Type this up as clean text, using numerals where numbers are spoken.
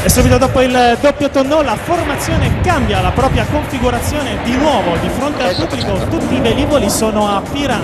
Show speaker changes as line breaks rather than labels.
E subito dopo il doppio tonneau la formazione cambia la propria configurazione di nuovo di fronte al pubblico. Tutti i velivoli sono a Piran.